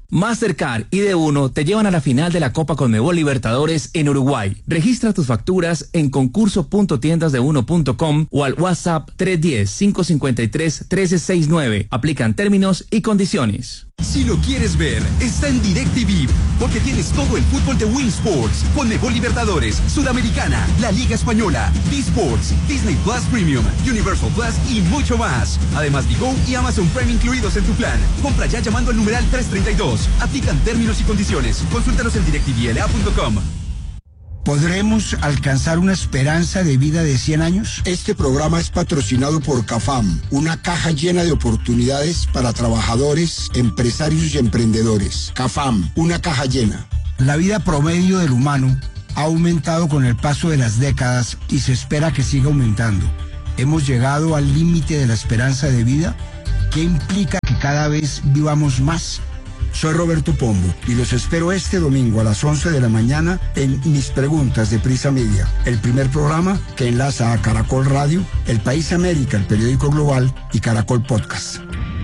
Mastercard y D1 te llevan a la final de la Copa Conmebol Libertadores en Uruguay. Registra tus facturas en concurso.tiendasde1.com o al WhatsApp 310-553-1369. Aplican términos y condiciones. Si lo quieres ver, está en DirecTV, porque tienes todo el fútbol de Win Sports, Conmebol Libertadores, Sudamericana, la Liga Española, D-Sports, Disney Plus Premium, Universal Plus y mucho más. Además, Digo y Amazon Prime incluidos en tu plan. Compra ya llamando al numeral 332. Aplican términos y condiciones. Consúltanos en directvla.com. ¿Podremos alcanzar una esperanza de vida de 100 años? Este programa es patrocinado por CAFAM, una caja llena de oportunidades para trabajadores, empresarios y emprendedores. CAFAM, una caja llena. La vida promedio del humano ha aumentado con el paso de las décadas y se espera que siga aumentando. ¿Hemos llegado al límite de la esperanza de vida? ¿Qué implica que cada vez vivamos más? Soy Roberto Pombo y los espero este domingo a las 11 de la mañana en Mis Preguntas de Prisa Media, el primer programa que enlaza a Caracol Radio, El País América, el periódico global y Caracol Podcast.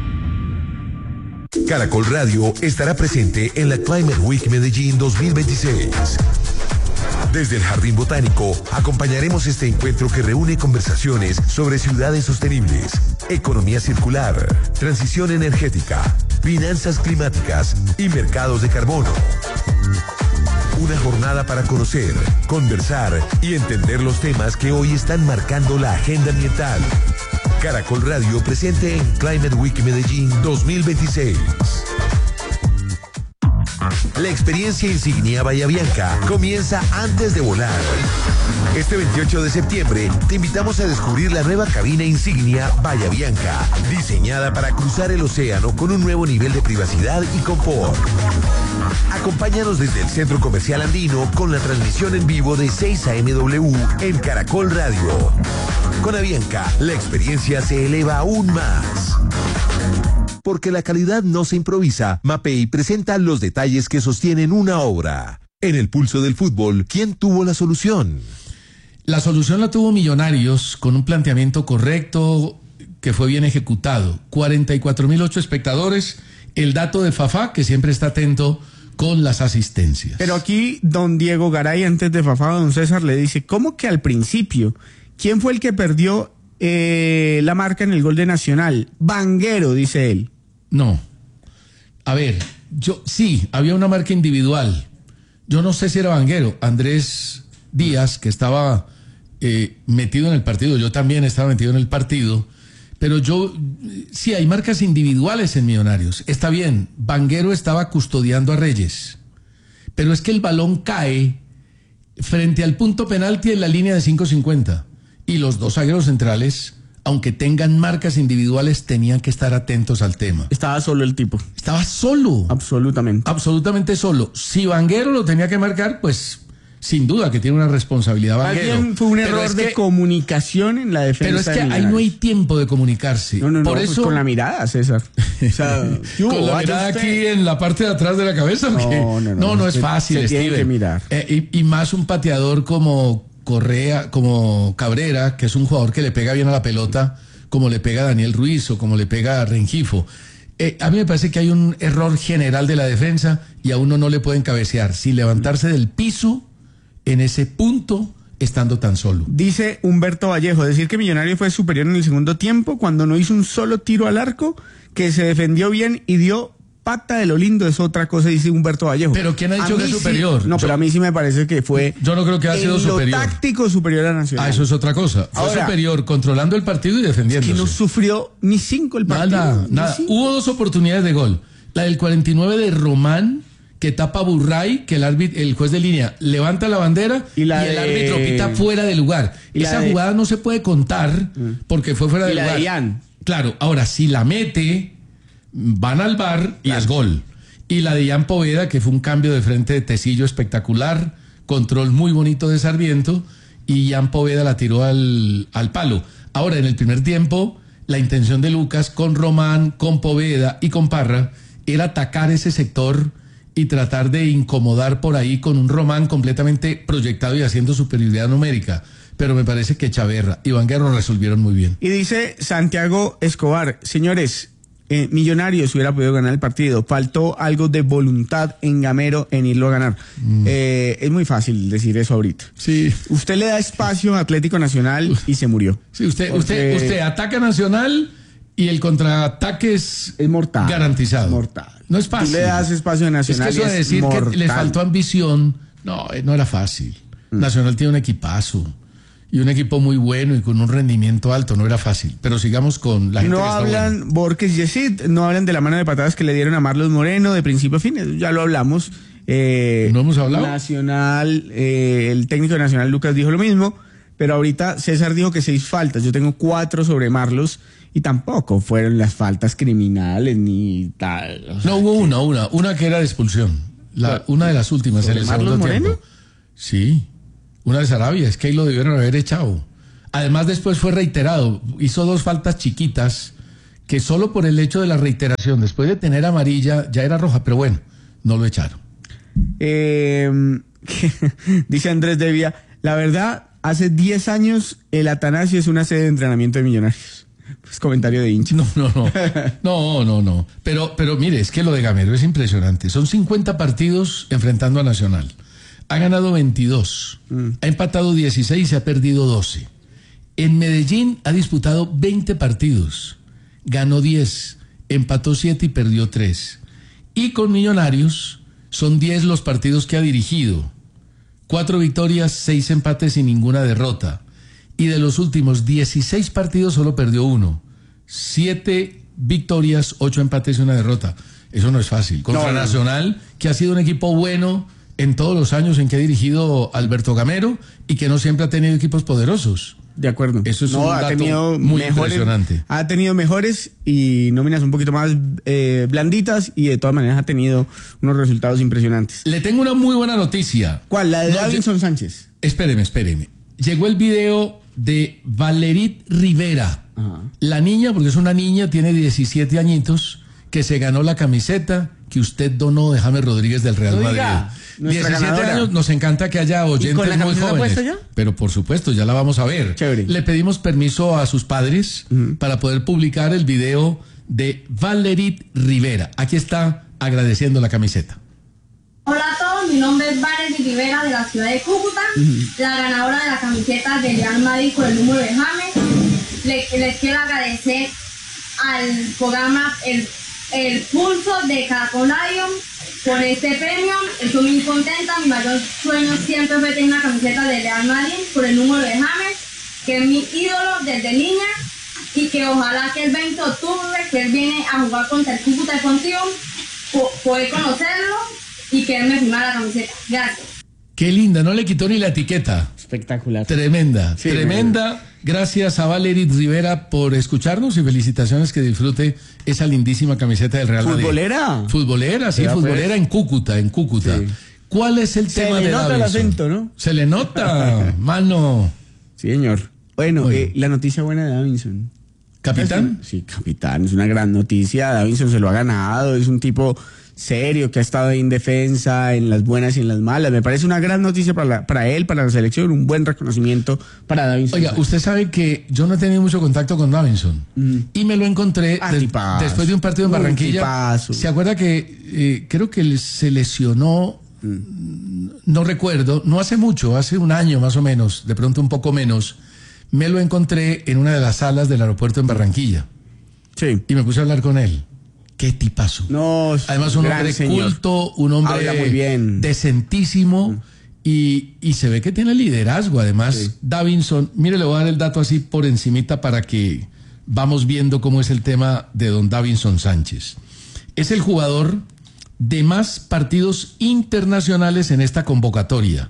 Caracol Radio estará presente en la Climate Week Medellín 2026. Desde el Jardín Botánico acompañaremos este encuentro que reúne conversaciones sobre ciudades sostenibles, economía circular, transición energética, finanzas climáticas y mercados de carbono. Una jornada para conocer, conversar y entender los temas que hoy están marcando la agenda ambiental. Caracol Radio presente en Climate Week Medellín 2026. La experiencia insignia Bahía Bianca comienza antes de volar. Este 28 de septiembre te invitamos a descubrir la nueva cabina insignia Bahía Bianca, diseñada para cruzar el océano con un nuevo nivel de privacidad y confort. Acompáñanos desde el Centro Comercial Andino con la transmisión en vivo de 6 a.m.w en Caracol Radio. Con Avianca, la experiencia se eleva aún más. Porque la calidad no se improvisa, Mapei presenta los detalles que sostienen una obra. En el pulso del fútbol, ¿quién tuvo la solución? La solución la tuvo Millonarios con un planteamiento correcto que fue bien ejecutado. 44.008 espectadores, el dato de Fafá, que siempre está atento con las asistencias. Pero aquí don Diego Garay, antes de Fafá, don César, le dice, ¿cómo que al principio? ¿Quién fue el que perdió la marca en el gol de Nacional? Vanguero, dice él. No. A ver, sí, había una marca individual. Yo no sé si era Vanguero. Andrés Díaz, que estaba metido en el partido, yo también estaba metido en el partido, pero sí, hay marcas individuales en Millonarios. Está bien, Vanguero estaba custodiando a Reyes, pero es que el balón cae frente al punto penalti en la línea de 5.50 y los dos zagueros centrales, aunque tengan marcas individuales, tenían que estar atentos al tema. Estaba solo el tipo. Estaba solo. Absolutamente. Absolutamente solo. Si Vanguero lo tenía que marcar, pues sin duda que tiene una responsabilidad Vanguero. Alguien fue un error de comunicación en la defensa. Pero es que ahí no hay tiempo de comunicarse. No, Por pues eso con la mirada, César. O sea, con la mirada aquí en la parte de atrás de la cabeza. No es fácil, se tiene que mirar. Y más un pateador como Correa, como Cabrera, que es un jugador que le pega bien a la pelota, como le pega a Daniel Ruiz o como le pega a Rengifo. A mí me parece que hay un error general de la defensa y a uno no le pueden cabecear sin levantarse del piso en ese punto estando tan solo. Dice Humberto Vallejo, decir que Millonario fue superior en el segundo tiempo cuando no hizo un solo tiro al arco, que se defendió bien y dio pata de lo lindo, es otra cosa, dice Humberto Vallejo. Pero ¿quién ha dicho que es superior? Sí, no, pero a mí sí me parece que fue... Yo no creo que ha sido superior. Lo táctico superior a Nacional. Eso es otra cosa. Fue superior controlando el partido y defendiéndose. Es que no sufrió ni 5 el partido. Nada. Hubo 2 oportunidades de gol. La del 49 de Román, que tapa Burray, que el juez de línea levanta la bandera y el árbitro pita fuera de lugar. Esa jugada no se puede contar porque fue fuera de lugar. La de Ian. Claro, ahora si la mete, van al VAR y es gol. Y la de Ian Poveda, que fue un cambio de frente de Tecillo espectacular, control muy bonito de Sarmiento, y Ian Poveda la tiró al palo. Ahora, en el primer tiempo, la intención de Lucas con Román, con Poveda y con Parra era atacar ese sector y tratar de incomodar por ahí con un Román completamente proyectado y haciendo superioridad numérica. Pero me parece que Chaverra y Vanguero resolvieron muy bien. Y dice Santiago Escobar, señores, Millonarios hubiera podido ganar el partido. Faltó algo de voluntad en Gamero en irlo a ganar. Es muy fácil decir eso ahorita. Sí. Usted le da espacio a Atlético Nacional y se murió. Sí, usted ataca a Nacional y el contraataque es mortal. Garantizado. Mortal. No es fácil. Tú le das espacio a Nacional. Es que eso de decir mortal. que le faltó ambición, no era fácil. Nacional tiene un equipazo. Y un equipo muy bueno y con un rendimiento alto, no era fácil. Pero sigamos con la gente no que está hablan buena. Borges y Yesid, no hablan de la mano de patadas que le dieron a Marlos Moreno de principio a fin, ya lo hablamos. ¿No hemos hablado? Nacional, el técnico de Nacional Lucas dijo lo mismo, pero ahorita César dijo que 6 faltas, yo tengo 4 sobre Marlos y tampoco fueron las faltas criminales ni tal. O sea, No, hubo una que era de expulsión. Una de las últimas en el ¿Marlos segundo Moreno? tiempo. Sí. Una de Sarabia, es que ahí lo debieron haber echado. Además, después fue reiterado. Hizo 2 faltas chiquitas que solo por el hecho de la reiteración, después de tener amarilla, ya era roja, pero bueno, no lo echaron. Dice Andrés Devia, la verdad, hace 10 años el Atanasio es una sede de entrenamiento de Millonarios. Pues comentario de hincha. No. Pero mire, es que lo de Gamero es impresionante. Son 50 partidos enfrentando a Nacional. Ha ganado 22, ha empatado 16 y se ha perdido 12. En Medellín ha disputado 20 partidos, ganó 10, empató 7 y perdió 3. Y con Millonarios son 10 los partidos que ha dirigido. 4 victorias, 6 empates y ninguna derrota. Y de los últimos 16 partidos solo perdió 1. 7 victorias, 8 empates y una derrota. Eso no es fácil. Contra Nacional, que ha sido un equipo bueno en todos los años en que ha dirigido Alberto Gamero y que no siempre ha tenido equipos poderosos. De acuerdo. Eso es un dato muy impresionante. Ha tenido mejores y nóminas un poquito más blanditas y de todas maneras ha tenido unos resultados impresionantes. Le tengo una muy buena noticia. ¿Cuál? La de Davinson Sánchez. Espéreme. Llegó el video de Valerit Rivera. Ajá. La niña, porque es una niña, tiene 17 añitos, que se ganó la camiseta que usted donó de James Rodríguez del Real Madrid. 17 ganadora. años, nos encanta que haya oyentes muy jóvenes. Ya? Pero por supuesto, ya la vamos a ver. Chévere. Le pedimos permiso a sus padres para poder publicar el video de Valerit Rivera. Aquí está agradeciendo la camiseta. Hola a todos, mi nombre es Valerit Rivera de la ciudad de Cúcuta, la ganadora de la camiseta del Real Madrid con el número de James. Les quiero agradecer al programa El Pulso de Caracol Radio por este premio. Estoy muy contenta. Mi mayor sueño siempre fue tener una camiseta del Real Madrid por el número de James, que es mi ídolo desde niña, y que ojalá que el 20 de octubre, que él viene a jugar contra el Cúcuta Deportivo, poder conocerlo y que él me firmara la camiseta. Gracias. Qué linda, no le quitó ni la etiqueta. Espectacular. Tremenda, Sí, tremenda. Gracias a Valerit Rivera por escucharnos y felicitaciones, que disfrute esa lindísima camiseta del Real Madrid. ¿Futbolera? Sí, futbolera en Cúcuta. Sí. ¿Cuál es el tema de Davinson? Se le nota el acento, ¿no? Se le nota, mano. Sí, señor. Bueno, la noticia buena de Davinson. ¿Capitán? Sí, capitán, es una gran noticia. Davinson se lo ha ganado, es un tipo serio que ha estado ahí en defensa, en las buenas y en las malas. Me parece una gran noticia para él, para la selección, un buen reconocimiento para Davinson. Oiga, usted sabe que yo no he tenido mucho contacto con Davinson y me lo encontré después de un partido en Barranquilla. ¿Se acuerda que creo que se lesionó? No recuerdo, no hace mucho, hace un año más o menos, de pronto un poco menos. Me lo encontré en una de las salas del aeropuerto en Barranquilla. Sí. Y me puse a hablar con él. Qué tipazo. No, además, un hombre culto, un hombre muy bien, decentísimo y se ve que tiene liderazgo. Además, sí. Davinson, mire, le voy a dar el dato así por encimita para que vamos viendo cómo es el tema de don Davinson Sánchez. Es el jugador de más partidos internacionales en esta convocatoria.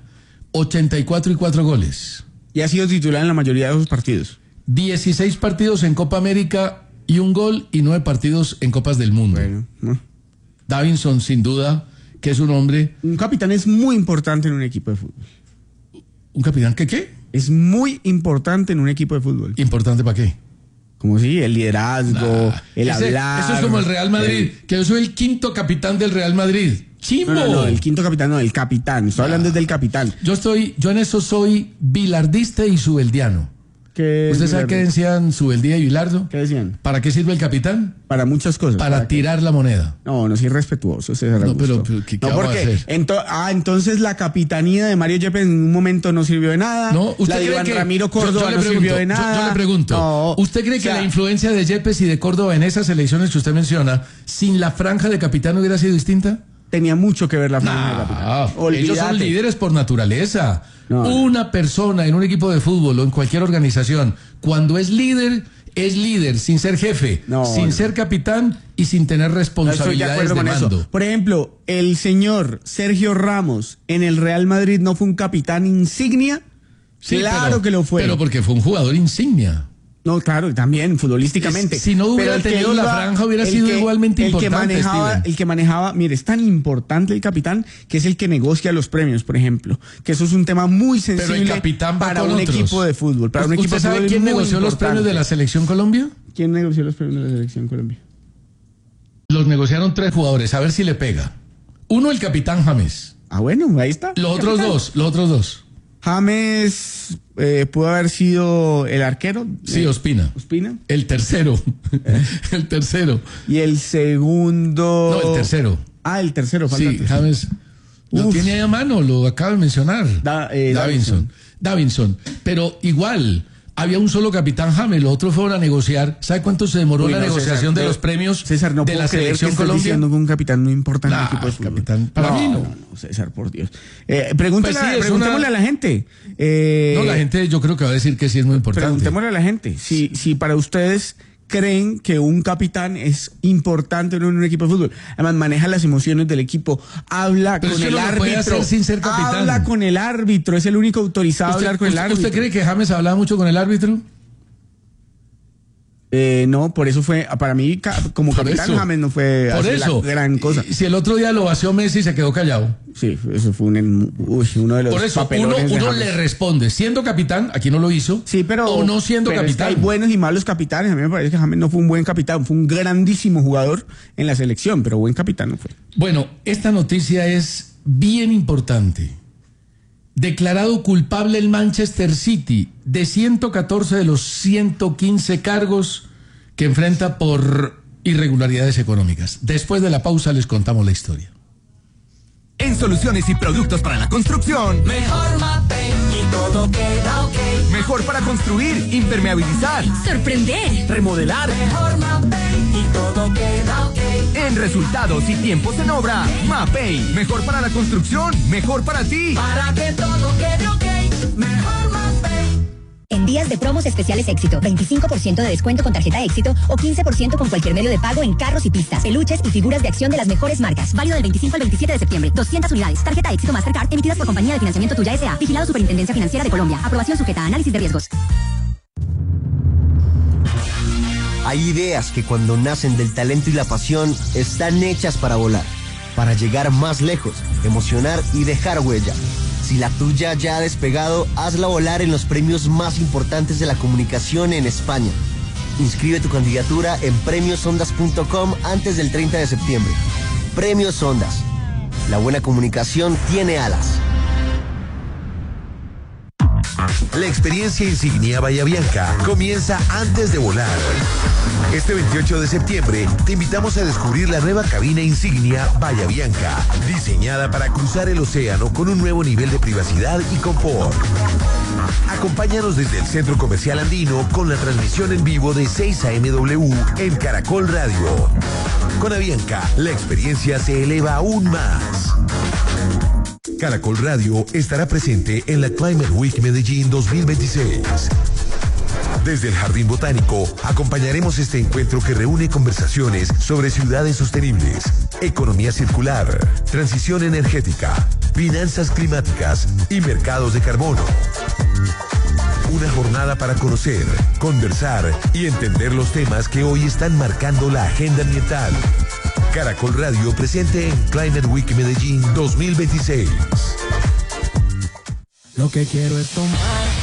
84 y 4 goles. Y ha sido titular en la mayoría de esos partidos. 16 partidos en Copa América y 1 gol, y 9 partidos en Copas del Mundo. Bueno, no. Davinson, sin duda, que es un hombre... Un capitán es muy importante en un equipo de fútbol. ¿Un capitán qué? Es muy importante en un equipo de fútbol. ¿Importante para qué? Como si el liderazgo, el hablar... Eso es como el Real Madrid, que yo soy el 5º capitán del Real Madrid. ¡Chimbo! No, el 5º capitán, no, el capitán. Estoy hablando del capitán. Yo en eso soy bilardista y subeldiano. ¿Usted sabe qué decían Subeldía y Bilardo? ¿Qué decían? ¿Para qué sirve el capitán? Para muchas cosas. Para tirar la moneda. No es irrespetuoso, César No, Augusto. pero ¿qué vamos a hacer? Entonces la capitanía de Mario Yepes en un momento no sirvió de nada. No, ¿usted la de cree Iván que Ramiro Córdoba no sirvió de nada? Yo le pregunto, No, ¿usted cree que la influencia de Yepes y de Córdoba en esas elecciones que usted menciona, sin la franja de capitán hubiera sido distinta? Tenía mucho que ver la franja de capitán. Ellos son líderes por naturaleza. No. Una persona en un equipo de fútbol o en cualquier organización, cuando es líder sin ser jefe, sin ser capitán y sin tener responsabilidades de mando. Eso. Por ejemplo, el señor Sergio Ramos en el Real Madrid no fue un capitán insignia. Sí, claro que lo fue. Pero porque fue un jugador insignia. No, claro, también futbolísticamente. Si no hubiera tenido la franja, hubiera sido igualmente importante. El que manejaba, mire, es tan importante el capitán que es el que negocia los premios, por ejemplo. Que eso es un tema muy sensible. Pero el capitán para un equipo de fútbol. Para un equipo ¿Usted sabe quién negoció los premios de la Selección Colombia? ¿Quién negoció los premios de la Selección Colombia? Los negociaron 3 jugadores, a ver si le pega. Uno, el capitán James. Ah, bueno, ahí está. Los otros dos. James pudo haber sido el arquero. Sí, Ospina. El tercero. El tercero. Y el segundo. No, el tercero. Ah, el tercero. Sí, James. Lo tiene ahí a mano, lo acaba de mencionar. Davinson. Pero igual, había un solo capitán James, los otros fueron a negociar. ¿Sabe cuánto se demoró la negociación de los premios de la Selección Colombia? Diciendo que un capitán no importa en el equipo de fútbol. Capitán, para mí no. César, por Dios. Preguntémosle a la gente. No, la gente yo creo que va a decir que sí es muy importante. Preguntémosle a la gente si para ustedes creen que un capitán es importante en un equipo de fútbol. Además, maneja las emociones del equipo, habla con el árbitro. Puede hacer sin ser capitán. Habla con el árbitro, es el único autorizado a hablar con el árbitro. ¿Usted cree que James hablaba mucho con el árbitro? No, por eso fue, para mí, como capitán, James no fue la gran cosa. Si el otro día lo vació Messi y se quedó callado. Sí, eso fue uno de los Por eso, papelones uno le responde, siendo capitán, aquí no lo hizo, sí, pero, o no siendo capitán. Es que hay buenos y malos capitanes. A mí me parece que James no fue un buen capitán, fue un grandísimo jugador en la selección, pero buen capitán no fue. Bueno, esta noticia es bien importante. Declarado culpable el Manchester City de 114 de los 115 cargos que enfrenta por irregularidades económicas. Después de la pausa les contamos la historia. En soluciones y productos para la construcción, mejor Mapei y todo queda ok. Mejor para construir, impermeabilizar, sorprender, remodelar. Mejor Mapei y todo queda ok. En resultados y tiempos en obra, Mapei. Mejor para la construcción, mejor para ti. Para que todo quede ok, mejor Mapei. En días de promos especiales Éxito, 25% de descuento con tarjeta Éxito o 15% con cualquier medio de pago en carros y pistas, peluches y figuras de acción de las mejores marcas. Válido del 25 al 27 de septiembre. 200 unidades. Tarjeta Éxito Mastercard emitidas por Compañía de Financiamiento Tuya S.A. Vigilado Superintendencia Financiera de Colombia. Aprobación sujeta a análisis de riesgos. Hay ideas que cuando nacen del talento y la pasión están hechas para volar, para llegar más lejos, emocionar y dejar huella. Si la tuya ya ha despegado, hazla volar en los premios más importantes de la comunicación en España. Inscribe tu candidatura en premiosondas.com antes del 30 de septiembre. Premios Ondas. La buena comunicación tiene alas. La experiencia Insignia Bahía Bianca comienza antes de volar. Este 28 de septiembre te invitamos a descubrir la nueva cabina Insignia Bahía Bianca, diseñada para cruzar el océano con un nuevo nivel de privacidad y confort. Acompáñanos desde el Centro Comercial Andino con la transmisión en vivo de 6 a.m.w en Caracol Radio. Con Avianca, la experiencia se eleva aún más. Caracol Radio estará presente en la Climate Week Medellín 2026. Desde el Jardín Botánico acompañaremos este encuentro que reúne conversaciones sobre ciudades sostenibles, economía circular, transición energética, finanzas climáticas y mercados de carbono. Una jornada para conocer, conversar y entender los temas que hoy están marcando la agenda ambiental. Caracol Radio presente en Climate Week Medellín 2026. Lo que quiero es tomar